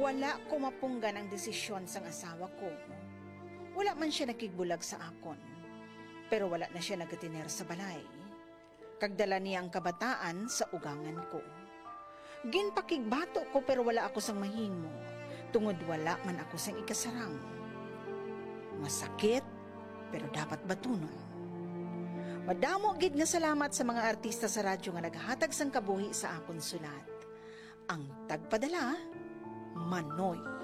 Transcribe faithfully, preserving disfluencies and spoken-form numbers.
Wala ko mapunggan ang desisyon sang asawa ko. Wala man siya nakigbulag sa akon, pero wala na siya nagatiner sa balay. Kagdala niya ang kabataan sa ugangan ko. Ginpakigbato ko pero wala ako sang mahimo, tungod wala man ako sang ikasarang. Masakit, pero dapat batunon. Madamo gid nga salamat sa mga artista sa radyo nga naghatag sang kabuhi sa akon sulat. Ang tagpadala, Manoy.